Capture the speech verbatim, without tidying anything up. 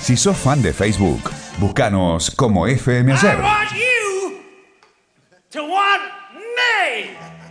Si sos fan de Facebook, búscanos como F M Ayer. I want you to want me.